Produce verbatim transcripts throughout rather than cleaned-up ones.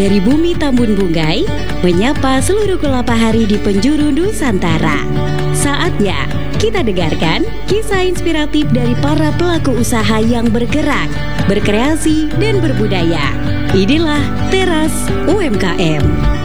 Dari bumi Tambun Bunggai, menyapa seluruh kulapahari di penjuru Nusantara. Saatnya kita dengarkan kisah inspiratif dari para pelaku usaha yang bergerak, berkreasi, dan berbudaya. Inilah Teras U M K M.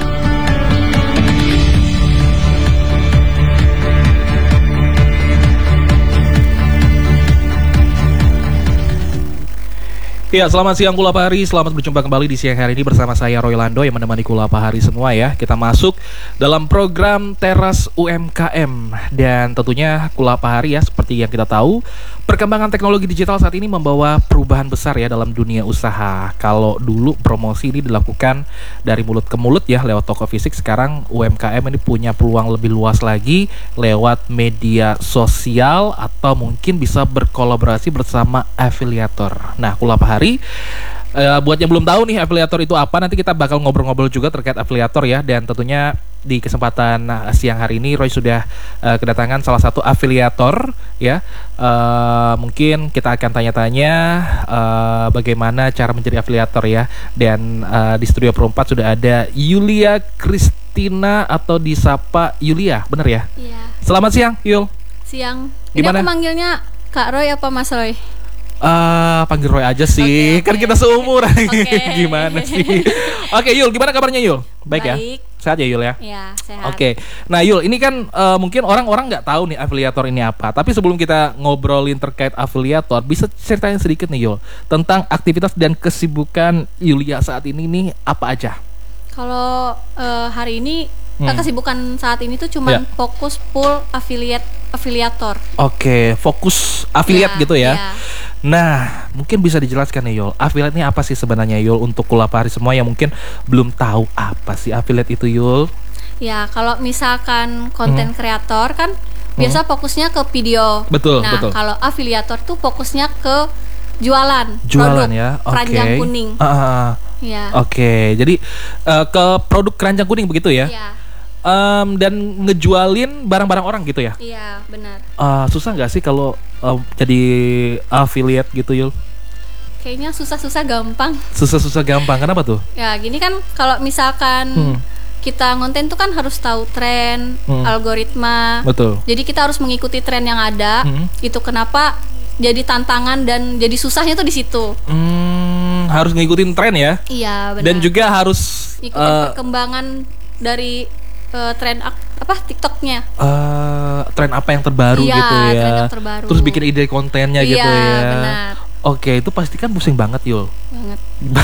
Ya, selamat siang Kulapahari, selamat berjumpa kembali di siang hari ini bersama saya Roy Lando yang menemani Kulapahari semua ya. Kita masuk dalam program Teras U M K M. Dan tentunya Kulapahari ya, seperti yang kita tahu, perkembangan teknologi digital saat ini membawa perubahan besar ya dalam dunia usaha. Kalau dulu promosi ini dilakukan dari mulut ke mulut ya lewat toko fisik, sekarang U M K M ini punya peluang lebih luas lagi lewat media sosial atau mungkin bisa berkolaborasi bersama afiliator. Nah, Kulapahari Uh, buat yang belum tahu nih afiliator itu apa, nanti kita bakal ngobrol-ngobrol juga terkait afiliator ya. Dan tentunya di kesempatan uh, siang hari ini Roy sudah uh, kedatangan salah satu afiliator ya. uh, Mungkin kita akan tanya-tanya uh, bagaimana cara menjadi afiliator ya. Dan uh, di studio perempat sudah ada Yulia Christina atau disapa Yulia, bener ya? Iya. Selamat siang Yul. Siang. Gimana? Ini aku manggilnya Kak Roy apa Mas Roy? Uh, panggil Roy aja sih, okay, okay. Kan kita seumuran. Okay. Gimana sih? Oke, okay, Yul, gimana kabarnya Yul? Baik, Baik. Ya? Sehat ya Yul ya? Iya, sehat. Oke, okay. Nah Yul, ini kan uh, mungkin orang-orang nggak tahu nih afiliator ini apa. Tapi sebelum kita ngobrolin terkait afiliator, bisa ceritain sedikit nih Yul tentang aktivitas dan kesibukan Yulia saat ini nih apa aja? Kalau uh, hari ini hmm. kesibukan saat ini tuh cuman yeah. fokus full affiliate afiliator. Oke, okay, fokus affiliate yeah, gitu ya. Yeah. Nah, mungkin bisa dijelaskan nih Yul, affiliate ini apa sih sebenarnya Yul untuk Kulapahari semua yang mungkin belum tahu apa sih affiliate itu Yul? Ya, kalau misalkan konten hmm. kreator kan hmm. biasa fokusnya ke video. Betul, nah, betul. Nah, kalau afiliator tuh fokusnya ke jualan, jualan produk ya, okay. keranjang kuning. Uh, ya. Oke, okay. Jadi uh, ke produk keranjang kuning begitu ya? Iya. Um, dan ngejualin barang-barang orang gitu ya? Iya, benar. Uh, susah nggak sih kalau uh, jadi affiliate gitu Yul? Kayaknya susah-susah gampang. Susah-susah gampang, kenapa tuh? Ya gini kan, kalau misalkan hmm. kita ngonten tuh kan harus tahu tren, hmm. algoritma. Betul. Jadi kita harus mengikuti tren yang ada. Hmm. Itu kenapa jadi tantangan dan jadi susahnya tuh di situ. Hmm, harus ngikutin tren ya? Iya, benar. Dan juga harus ikutin uh, perkembangan dari Uh, tren apa TikToknya? Uh, tren apa yang terbaru iya, gitu ya? Tren yang terbaru. Terus bikin ide kontennya iya, gitu ya? Benar. Oke, itu pasti kan pusing banget Yul. Banget.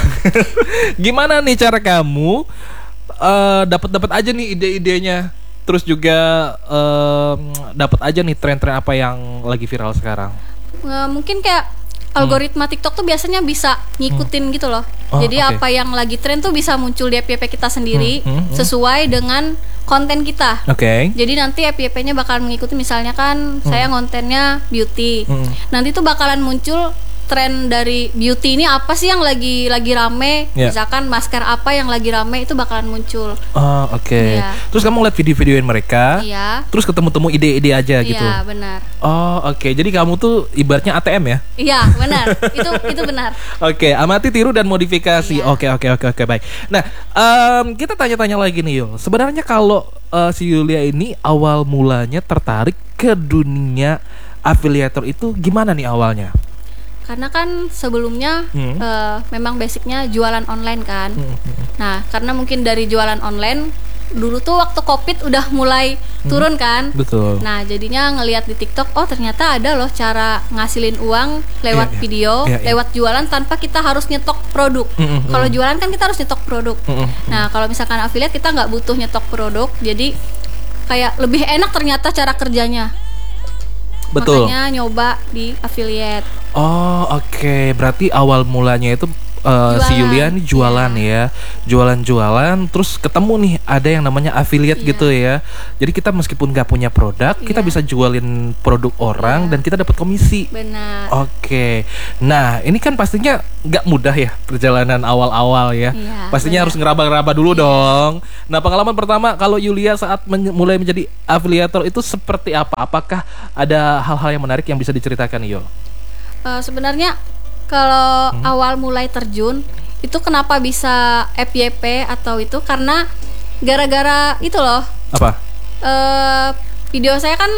Gimana nih cara kamu uh, dapat-dapat aja nih ide-idenya? Terus juga uh, dapat aja nih tren-tren apa yang lagi viral sekarang? Uh, mungkin kayak algoritma hmm. TikTok tuh biasanya bisa ngikutin hmm. gitu loh. Oh, jadi okay. apa yang lagi tren tuh bisa muncul di F Y P kita sendiri hmm. Hmm. Hmm. sesuai dengan konten kita. Oke. Okay. Jadi nanti F Y P-nya bakal mengikuti, misalnya kan hmm. saya kontennya beauty. Hmm. Nanti tuh bakalan muncul tren dari beauty ini apa sih yang lagi lagi rame, yeah. misalkan masker apa yang lagi rame itu bakalan muncul. Oh oke. Okay. Yeah. Terus kamu lihat video-videoin mereka, yeah. terus ketemu-temu ide-ide aja gitu. Iya yeah, benar. Oh oke. Okay. Jadi kamu tuh ibaratnya A T M ya? Iya benar. itu itu benar. Oke. Okay. Amati, tiru dan modifikasi. Oke oke oke oke baik. Nah um, kita tanya-tanya lagi nih Yul. Sebenarnya kalau uh, si Yulia ini awal mulanya tertarik ke dunia afiliator itu gimana nih awalnya? Karena kan sebelumnya hmm. uh, memang basicnya jualan online kan. Hmm. Nah karena mungkin dari jualan online dulu tuh waktu COVID udah mulai hmm. turun kan. Betul. Nah jadinya ngelihat di TikTok, oh ternyata ada loh cara ngasilin uang lewat yeah, video, yeah, yeah. lewat jualan tanpa kita harus nyetok produk. Mm-hmm. Kalau jualan kan kita harus nyetok produk. Mm-hmm. Nah kalau misalkan affiliate kita nggak butuh nyetok produk, jadi kayak lebih enak ternyata cara kerjanya. Betul. Makanya nyoba di affiliate. Oh oke, okay. Berarti awal mulanya itu uh, si Yulia nih jualan yeah. ya, jualan-jualan, terus ketemu nih ada yang namanya affiliate yeah. gitu ya. Jadi kita meskipun nggak punya produk, yeah. kita bisa jualin produk orang yeah. dan kita dapat komisi. Benar. Oke, okay. Nah ini kan pastinya nggak mudah ya perjalanan awal-awal ya. Yeah, pastinya benar. Harus ngeraba-ngeraba dulu yeah. dong. Nah pengalaman pertama kalau Yulia saat men- mulai menjadi afiliator itu seperti apa? Apakah ada hal-hal yang menarik yang bisa diceritakan Yul? Uh, sebenarnya kalau hmm. awal mulai terjun itu kenapa bisa F Y P atau itu karena gara-gara itu loh. Apa? Uh, video saya kan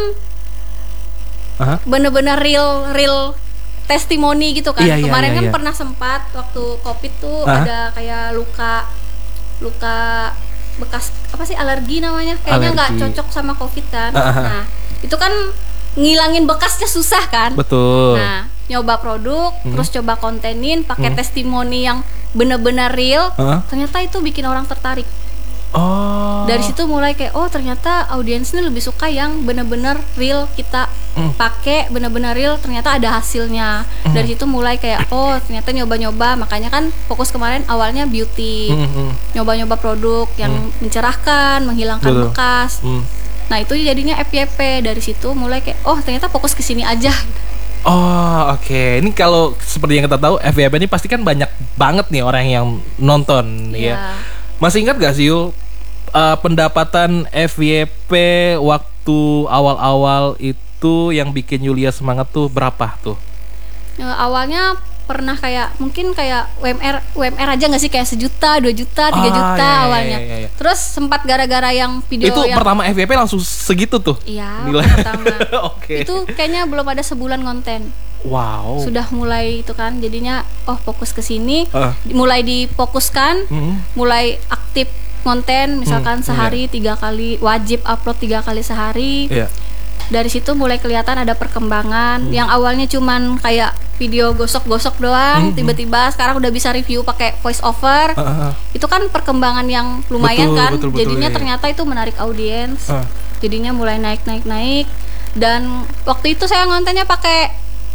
uh-huh. bener-bener real real testimoni gitu kan. Iya, iya, kemarin iya, kan iya. pernah sempat waktu COVID tuh uh-huh. ada kayak luka luka bekas apa sih alergi namanya, kayaknya nggak cocok sama COVID kan. Uh-huh. Nah itu kan ngilangin bekasnya susah kan. Betul. Nah nyoba produk hmm. terus coba kontenin pakai hmm. testimoni yang benar-benar real, uh-huh. ternyata itu bikin orang tertarik. Oh. Dari situ mulai kayak oh ternyata audiensnya lebih suka yang benar-benar real kita mm. pakai, benar-benar real ternyata ada hasilnya. Mm. Dari situ mulai kayak oh ternyata nyoba-nyoba, makanya kan fokus kemarin awalnya beauty, mm-hmm. nyoba-nyoba produk yang mm. mencerahkan, menghilangkan Betul. bekas. Mm. Nah itu jadinya F Y P. Dari situ mulai kayak oh ternyata fokus ke sini aja. Oh oke, okay. Ini kalau seperti yang kita tahu F Y P ini pasti kan banyak banget nih orang yang nonton yeah. ya. Masih ingat gak sih Yul uh, pendapatan F Y P waktu awal-awal itu yang bikin Yulia semangat tuh berapa tuh? Uh, awalnya pernah kayak mungkin kayak U M R U M R aja nggak sih, kayak sejuta, dua juta, tiga ah, juta iya, awalnya. Iya, iya, iya. Terus sempat gara-gara yang video itu yang pertama F Y P langsung segitu tuh. Iya, Nilai. pertama. Okay. Itu kayaknya belum ada sebulan konten. Wow. Sudah mulai itu kan, jadinya oh fokus ke sini, uh. mulai difokuskan, mm-hmm. mulai aktif konten, misalkan mm, sehari yeah. tiga kali, wajib upload tiga kali sehari. Yeah. Dari situ mulai kelihatan ada perkembangan. Mm. Yang awalnya cuman kayak video gosok-gosok doang, mm-hmm. tiba-tiba sekarang udah bisa review pakai voice over. Uh, uh. Itu kan perkembangan yang lumayan betul, kan. Betul, betul, jadinya iya, ternyata iya. itu menarik audiens. Uh. Jadinya mulai naik-naik-naik. Dan waktu itu saya ngontennya pakai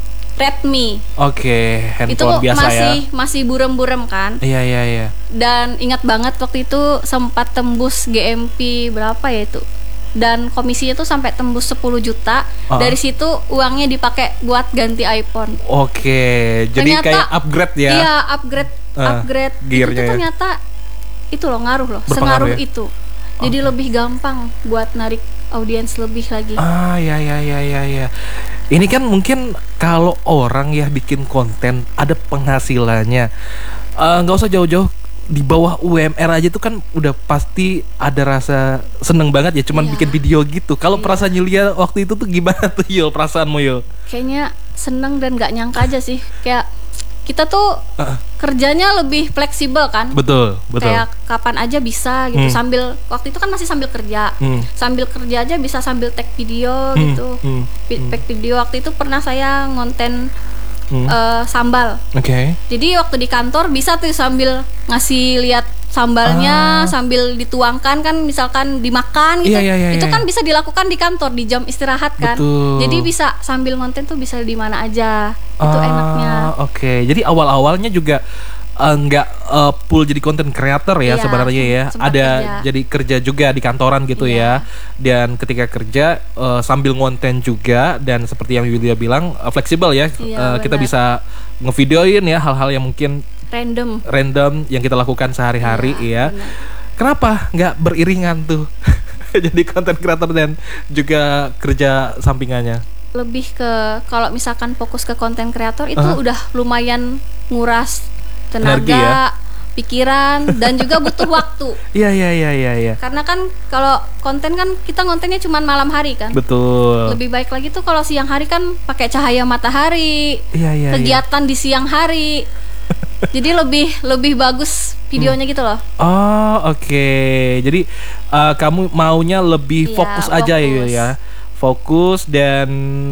Redmi. Oke, okay, handphone itu biasa masih, ya. masih burem-burem kan. Iya iya iya. Dan ingat banget waktu itu sempat tembus G M P berapa ya itu. Dan komisinya tuh sampai tembus sepuluh juta. Uh-huh. Dari situ uangnya dipakai buat ganti iPhone. Oke, okay, jadi ternyata, kayak upgrade ya. Iya, upgrade uh, upgrade. Gearnya itu ternyata itu loh ngaruh loh, sengaruh ya? Itu. Jadi okay. lebih gampang buat narik audiens lebih lagi. Ah ya ya ya ya ya. Ini kan mungkin kalau orang ya bikin konten ada penghasilannya, nggak uh, usah jauh-jauh di bawah U M R aja tuh kan udah pasti ada rasa seneng banget ya, cuman iya. bikin video gitu. Kalau iya. perasaan Yulia waktu itu tuh gimana tuh Yul, perasaanmu Yul? Kayaknya seneng dan nggak nyangka aja sih, kayak kita tuh uh. kerjanya lebih fleksibel kan. Betul, betul. Kayak kapan aja bisa gitu, hmm. sambil waktu itu kan masih sambil kerja. Hmm. Sambil kerja aja bisa sambil tag video hmm. gitu. Hmm. Tag video waktu itu pernah saya ngonten hmm. uh, sambal. Oke. Okay. Jadi waktu di kantor bisa tuh sambil ngasih lihat sambalnya, ah. sambil dituangkan kan, misalkan dimakan gitu. Iya, iya, iya, itu kan iya. bisa dilakukan di kantor di jam istirahat kan. Betul. Jadi bisa sambil ngonten tuh bisa di mana aja. Itu ah, enaknya. Oke. Okay. Jadi awal-awalnya juga nggak uh, uh, full jadi content creator ya, iya, sebenarnya ya. Ada kerja. Jadi kerja juga di kantoran gitu iya. ya. Dan ketika kerja uh, sambil ngonten juga, dan seperti yang Yulia bilang uh, fleksibel ya. Iya, uh, kita bisa ngevideoin ya hal-hal yang mungkin random random yang kita lakukan sehari-hari ya. ya. Kenapa nggak beriringan tuh jadi content creator dan juga kerja sampingannya? Lebih ke kalau misalkan fokus ke content creator itu uh-huh. udah lumayan nguras tenaga, energi, ya? Pikiran, dan juga butuh waktu. Iya iya iya iya iya. Karena kan kalau konten kan kita ngontennya cuma malam hari kan. Betul. Lebih baik lagi tuh kalau siang hari kan pakai cahaya matahari. Iya iya. Kegiatan iya. di siang hari. Jadi lebih lebih bagus videonya hmm. gitu loh. Oh oke. Okay. Jadi uh, kamu maunya lebih iya, fokus aja fokus. ya ya. Fokus dan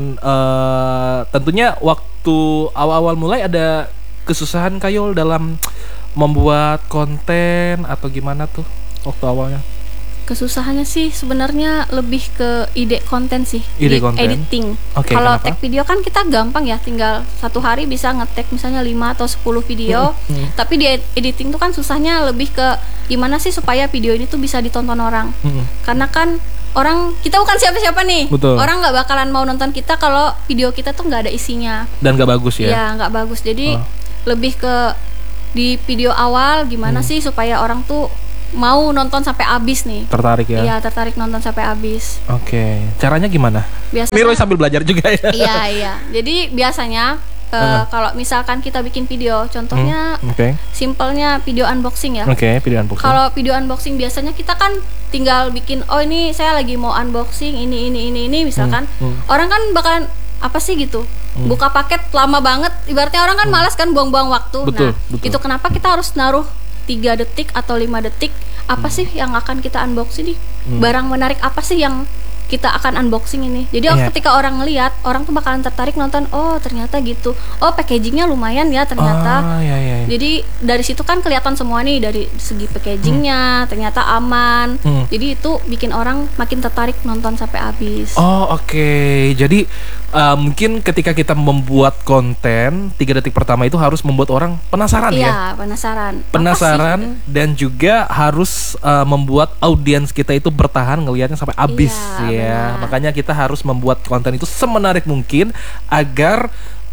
uh, tentunya waktu awal-awal mulai ada kesusahan Kayol dalam membuat konten atau gimana tuh waktu awalnya? Kesusahannya sih sebenarnya lebih ke ide konten sih, ide konten. Editing. Okay, kalau tag video kan kita gampang ya, tinggal satu hari bisa nge-tag misalnya lima atau sepuluh video. Hmm, hmm. Tapi di editing tuh kan susahnya lebih ke gimana sih supaya video ini tuh bisa ditonton orang. Hmm. Karena kan orang, kita bukan siapa-siapa nih. Betul. Orang nggak bakalan mau nonton kita kalau video kita tuh nggak ada isinya. Dan nggak bagus ya? Iya, nggak bagus. Jadi oh. lebih ke di video awal gimana hmm. sih supaya orang tuh mau nonton sampai habis nih. Tertarik ya? Iya, tertarik nonton sampai habis. Oke, okay. Caranya gimana? Biasanya Miroy sambil belajar juga ya? Iya, iya. Jadi biasanya uh, uh. Kalau misalkan kita bikin video, contohnya hmm. okay. simpelnya video unboxing ya. Oke, okay, video unboxing. Kalau video unboxing biasanya kita kan tinggal bikin, oh ini saya lagi mau unboxing ini ini ini ini misalkan. Hmm. Hmm. Orang kan bakalan apa sih gitu, hmm. buka paket lama banget. Ibaratnya orang kan hmm. malas kan buang-buang waktu. Betul, nah betul. Itu kenapa kita harus naruh tiga detik atau lima detik. Apa hmm. sih yang akan kita unboxing nih? Hmm. Barang menarik apa sih yang kita akan unboxing ini. Jadi yeah. ketika orang ngelihat, orang tuh bakalan tertarik nonton. Oh ternyata gitu. Oh packagingnya lumayan ya ternyata. Oh, yeah, yeah, yeah. Jadi dari situ kan kelihatan semua nih, dari segi packagingnya hmm. ternyata aman. Hmm. Jadi itu bikin orang makin tertarik nonton sampai habis. Oh oke. Okay. Jadi uh, mungkin ketika kita membuat konten tiga detik pertama itu harus membuat orang penasaran yeah, ya. Iya penasaran. Penasaran dan juga harus uh, membuat audiens kita itu bertahan ngelihatnya sampai habis. Yeah. Ya, makanya kita harus membuat konten itu semenarik mungkin agar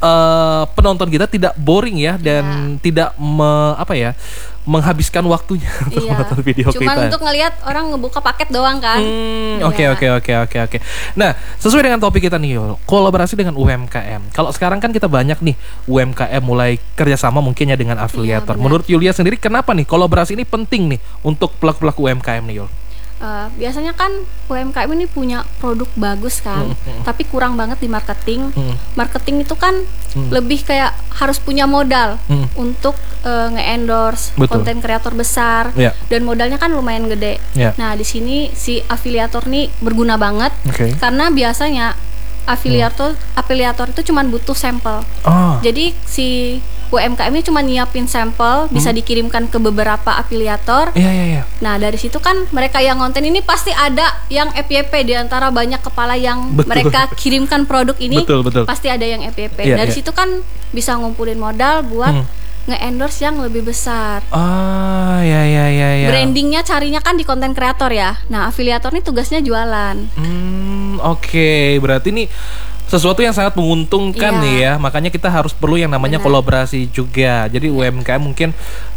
uh, penonton kita tidak boring ya dan ya. tidak me, apa ya menghabiskan waktunya untuk iya. menonton video Cuman kita. Cuman untuk ngelihat orang ngebuka paket doang kan. Oke oke oke oke oke. Nah sesuai dengan topik kita nih, Yul, kolaborasi dengan U M K M. Kalau sekarang kan kita banyak nih U M K M mulai kerjasama mungkin ya dengan afiliator. Iya, menurut Yulia sendiri kenapa nih kolaborasi ini penting nih untuk pelaku-pelaku U M K M nih, Yul? Uh, biasanya kan U M K M ini punya produk bagus kan, hmm. tapi kurang banget di marketing. Hmm. Marketing itu kan hmm. lebih kayak harus punya modal hmm. untuk uh, nge-endorse konten kreator besar, yeah. dan modalnya kan lumayan gede. Yeah. Nah di sini si afiliator nih berguna banget, okay. karena biasanya afiliator hmm. afiliator itu cuma butuh sampel. Oh. Jadi si U M K M ini cuma nyiapin sampel, hmm. bisa dikirimkan ke beberapa afiliator. Iya, iya, iya. Nah, dari situ kan mereka yang konten ini pasti ada yang F Y P di antara banyak kepala yang betul. mereka kirimkan produk ini. Betul, betul. Pasti ada yang F Y P. Iya, dari iya. situ kan bisa ngumpulin modal buat hmm. nge-endorse yang lebih besar. Oh, ya ya ya ya. Brandingnya carinya kan di konten kreator ya. Nah, afiliator ini tugasnya jualan. Hmm, oke. Okay. Berarti nih sesuatu yang sangat menguntungkan iya. nih ya. Makanya kita harus perlu yang namanya Benar. kolaborasi juga. Jadi U M K M mungkin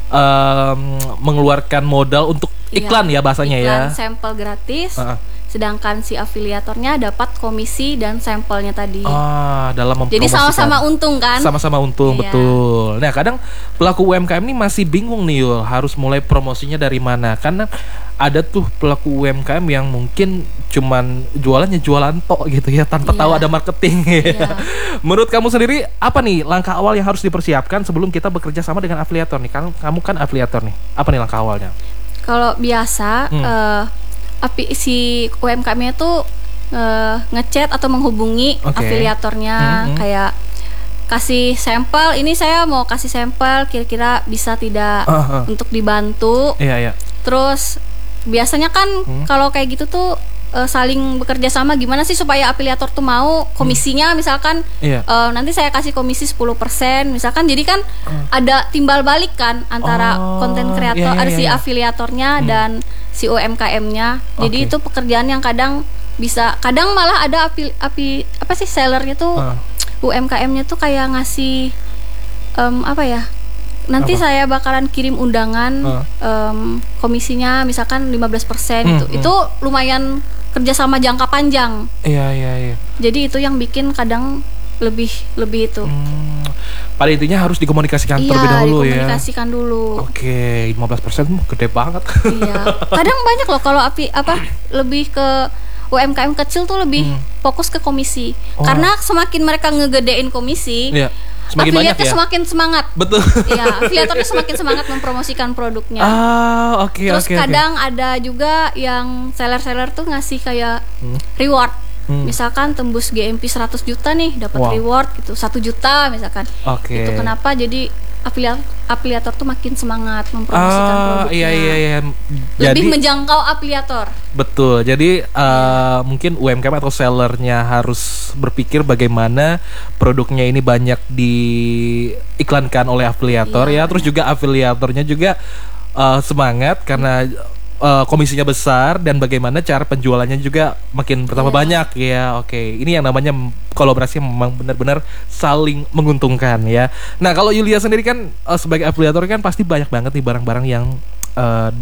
um, mengeluarkan modal untuk iklan iya. ya bahasanya iklan, ya. Iklan sampel gratis. Uh-uh. Sedangkan si afiliatornya dapat komisi dan sampelnya tadi. Ah, dalam mempromosikan. Jadi sama-sama untung kan? Sama-sama untung, iya. betul. Nah, kadang pelaku U M K M ini masih bingung nih, Yul, harus mulai promosinya dari mana? Karena ada tuh pelaku U M K M yang mungkin cuman jualannya jualan tok gitu ya, tanpa iya. tahu ada marketing. Iya. Menurut kamu sendiri, apa nih langkah awal yang harus dipersiapkan sebelum kita bekerja sama dengan afiliator nih? Kamu, kamu kan afiliator nih. Apa nih langkah awalnya? Kalau biasa, hmm. uh, api si U M K M-nya tuh uh, ngechat atau menghubungi okay. afiliatornya, mm-hmm. kayak kasih sampel. Ini saya mau kasih sampel, kira-kira bisa tidak uh, uh. untuk dibantu. Iya, iya. Terus biasanya kan hmm. kalau kayak gitu tuh uh, saling bekerja sama, gimana sih supaya afiliator tuh mau komisinya, hmm. misalkan yeah. uh, nanti saya kasih komisi sepuluh persen misalkan, jadi kan uh. ada timbal balik kan antara oh, konten kreator, yeah, yeah, ada yeah, si yeah. afiliatornya hmm. dan si U M K M-nya. Jadi okay. itu pekerjaan yang kadang bisa, kadang malah ada api, api apa sih sellernya tuh uh. U M K M-nya tuh kayak ngasih um, apa ya? Nanti apa? Saya bakalan kirim undangan uh. um, komisinya misalkan lima belas persen hmm, gitu. Hmm. Itu lumayan kerjasama jangka panjang. Iya, iya, iya. Jadi itu yang bikin kadang lebih lebih itu. Hmm. Pada intinya harus dikomunikasikan iya, terlebih dahulu ya. Iya, dikomunikasikan dulu. Oke, lima belas persen gede banget. Iya. Kadang banyak loh kalau api apa lebih ke U M K M kecil tuh lebih hmm. fokus ke komisi. Oh. Karena semakin mereka ngegedein komisi, iya. semakin banyak ya. Semakin semangat. Betul. Iya, afiliatornya semakin semangat mempromosikan produknya. Ah, oke okay, Terus okay, kadang okay. ada juga yang seller-seller tuh ngasih kayak hmm. reward. Hmm. Misalkan tembus G M P seratus juta nih, dapat wow. reward gitu, satu juta misalkan. Okay. Itu kenapa jadi afiliator afiliator tuh makin semangat mempromosikan ah, produknya. Iya iya iya. Lebih jadi, menjangkau afiliator. Betul. Jadi uh, mungkin U M K M atau sellernya harus berpikir bagaimana produknya ini banyak diiklankan oleh afiliator iya. ya. Terus juga afiliatornya juga uh, semangat karena Uh, komisinya besar dan bagaimana cara penjualannya juga makin bertambah yeah. banyak ya. Oke, okay. Ini yang namanya kolaborasi yang memang benar-benar saling menguntungkan ya. Nah, kalau Yulia sendiri kan uh, sebagai afiliator kan pasti banyak banget nih barang-barang yang uh,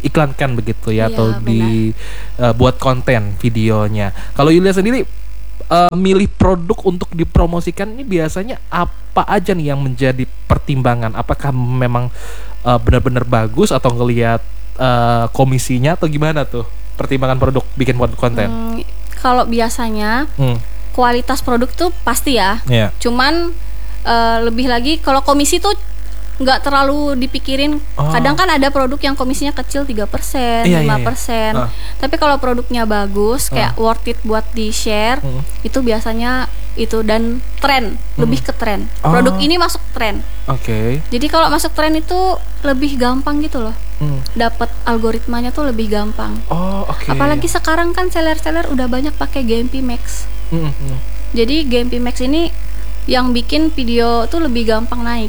diiklankan begitu ya, yeah, atau dibuat uh, konten videonya. Kalau Yulia sendiri uh, milih produk untuk dipromosikan ini biasanya apa aja nih yang menjadi pertimbangan? Apakah memang uh, benar-benar bagus atau ngelihat uh, komisinya atau gimana tuh pertimbangan produk bikin konten? Hmm, kalau biasanya hmm. kualitas produk tuh pasti ya. Yeah. Cuman uh, lebih lagi kalau komisi tuh nggak terlalu dipikirin. Oh. Kadang kan ada produk yang komisinya kecil tiga persen, iya, lima persen. Iya, iya. Uh. Tapi kalau produknya bagus, kayak uh. worth it buat di-share, uh. itu biasanya itu dan tren, uh. lebih ke tren. Oh. Produk ini masuk tren. Oke. Okay. Jadi kalau masuk tren itu lebih gampang gitu loh. Uh. Dapat algoritmanya tuh lebih gampang. Oh, oke. Okay. Apalagi sekarang kan seller-seller udah banyak pakai G M P Max. Uh. Uh. Jadi G M P Max ini yang bikin video tuh lebih gampang naik.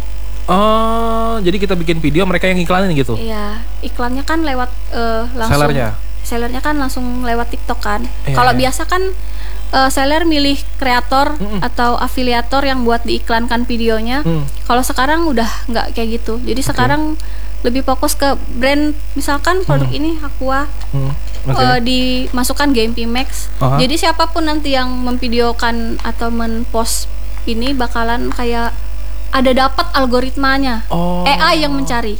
Oh, jadi kita bikin video mereka yang iklanin gitu? Iya, iklannya kan lewat uh, langsung. Sellernya? Sellernya kan langsung lewat TikTok kan. Yeah. Kalau biasa kan uh, seller milih kreator mm-mm. atau afiliator yang buat diiklankan videonya. Mm. Kalau sekarang udah nggak kayak gitu. Jadi okay. sekarang lebih fokus ke brand, misalkan produk mm. ini Aqua. Mm. Okay. Uh, dimasukkan G M P Max. Uh-huh. Jadi siapapun nanti yang memvideokan atau menpost ini bakalan kayak ada dapat algoritmanya, oh. A I yang mencari.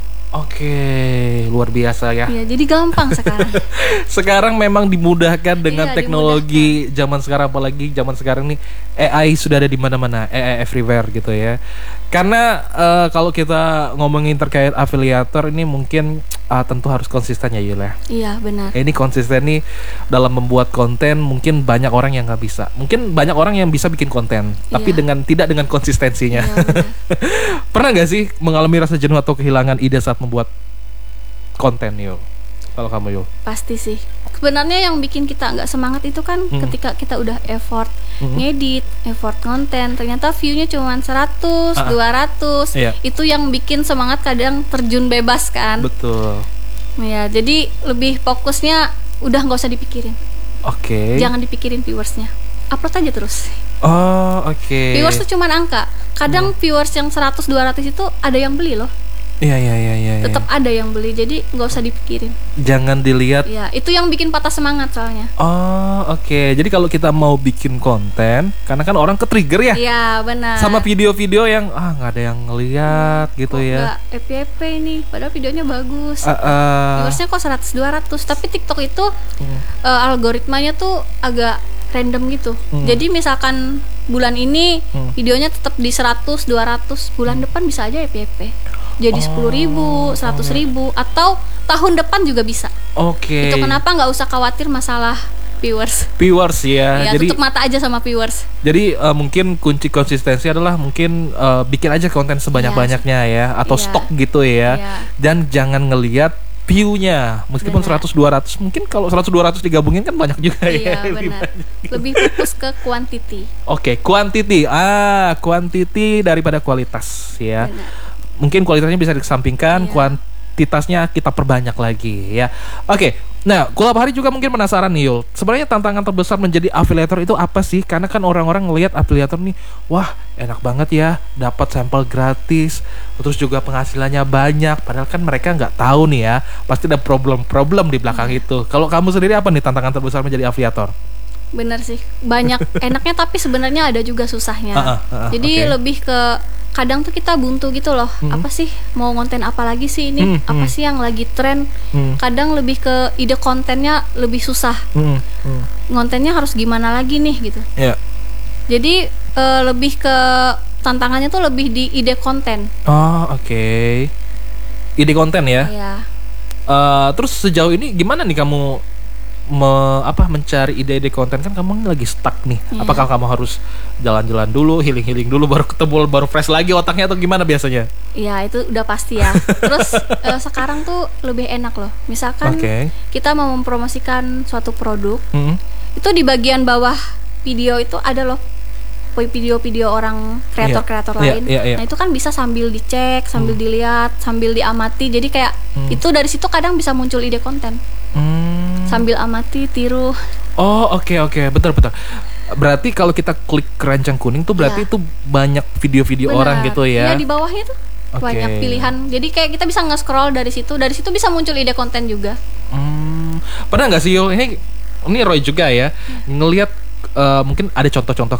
Oke, luar biasa ya. Iya, jadi gampang sekarang. Sekarang memang dimudahkan dengan iya, teknologi dimudahkan. Zaman sekarang, apalagi zaman sekarang nih A I sudah ada di mana-mana, A I everywhere gitu ya. Karena uh, kalau kita ngomongin terkait afiliator ini mungkin uh, tentu harus konsisten ya Yul ya. Iya benar. Ini konsisten nih dalam membuat konten, mungkin banyak orang yang nggak bisa. Mungkin banyak orang yang bisa bikin konten, iya. tapi dengan tidak dengan konsistensinya. Iya, pernah nggak sih mengalami rasa jenuh atau kehilangan ide saat membuat konten Yul? Kalau kamu Yul? Pasti sih. Sebenarnya yang bikin kita nggak semangat itu kan hmm. ketika kita udah effort hmm. ngedit, effort konten, ternyata view-nya cuma seratus, uh-uh. dua ratus. Iya. Itu yang bikin semangat kadang terjun bebas kan. Betul. Ya, jadi lebih fokusnya udah nggak usah dipikirin. Oke. Okay. Jangan dipikirin viewersnya. Upload aja terus. Oh, oke. Okay. Viewers tuh cuma angka. Kadang hmm. viewers yang seratus, dua ratus itu ada yang beli loh. Iya iya iya iya. Tetap ya. Ada yang beli, jadi nggak usah dipikirin. Jangan dilihat. Iya, itu yang bikin patah semangat soalnya. Oh oke, okay. Jadi kalau kita mau bikin konten, karena kan orang ke-trigger ya. Iya benar. Sama video-video yang ah nggak ada yang ngeliat hmm, gitu ya. Nggak F Y P nih, padahal videonya bagus. Uh, uh. Viewersnya kok seratus, dua ratus, tapi TikTok itu hmm. uh, algoritmanya tuh agak random gitu. Hmm. Jadi misalkan bulan ini hmm. videonya tetap di seratus, dua ratus, bulan hmm. depan bisa aja F Y P. Jadi sepuluh ribu, seratus ribu, atau tahun depan juga bisa. Oke. Okay. Itu kenapa nggak usah khawatir masalah viewers. Viewers ya. Ya jadi tutup mata aja sama viewers. Jadi uh, mungkin kunci konsistensi adalah mungkin uh, bikin aja konten sebanyak-banyaknya ya, atau ya. Stok gitu ya. Ya. Dan jangan ngelihat view-nya. Meskipun benar. seratus dua ratus, mungkin kalau seratus dua ratus digabungin kan banyak juga iya, ya. Benar. Lebih fokus ke quantity. Oke, okay, quantity. Ah, quantity daripada kualitas ya. Benar. Mungkin kualitasnya bisa dikesampingkan, iya. kuantitasnya kita perbanyak lagi ya. Oke, nah Kulapahari juga mungkin penasaran nih Yul. Sebenarnya tantangan terbesar menjadi afiliator itu apa sih? Karena kan orang-orang ngelihat afiliator nih, wah enak banget ya, dapat sampel gratis, terus juga penghasilannya banyak. Padahal kan mereka nggak tahu nih ya, pasti ada problem-problem di belakang hmm. itu. Kalau kamu sendiri apa nih tantangan terbesar menjadi afiliator? Bener sih, banyak enaknya tapi sebenarnya ada juga susahnya. Uh, uh, uh, Jadi okay. lebih ke kadang tuh kita buntu gitu loh. Hmm. Apa sih mau konten apa lagi sih ini? Hmm. Apa hmm. sih yang lagi tren? Hmm. Kadang lebih ke ide kontennya lebih susah. Hmm. Hmm. Kontennya harus gimana lagi nih gitu. Yeah. Jadi uh, lebih ke tantangannya tuh lebih di ide konten. Oh oke. Okay. Ide konten ya. Yeah. Uh, terus sejauh ini gimana nih kamu Me, apa mencari ide-ide konten? Kan kamu lagi stuck nih. Yeah. Apakah kamu harus jalan-jalan dulu, healing-healing dulu, baru ketemu, baru fresh lagi otaknya, atau gimana biasanya? Iya itu udah pasti ya. Terus uh, sekarang tuh lebih enak loh. Misalkan okay. kita mau mempromosikan suatu produk, mm-hmm. itu di bagian bawah video itu ada loh video-video orang kreator-kreator yeah. lain. Yeah, yeah, yeah. Nah itu kan bisa sambil dicek, sambil mm. dilihat, sambil diamati. Jadi kayak mm. itu dari situ kadang bisa muncul ide konten. Mm. Sambil amati, tiru. Oh oke okay, oke okay. betul betul. Berarti kalau kita klik keranjang kuning tuh berarti ya. Itu banyak video-video benar. Orang gitu ya? Iya di bawahnya tuh okay. banyak pilihan. Jadi kayak kita bisa nge-scroll dari situ, dari situ bisa muncul ide konten juga. Hmm, pernah nggak sih Yul? Ini ini Roy juga ya hmm. ngelihat uh, mungkin ada contoh-contoh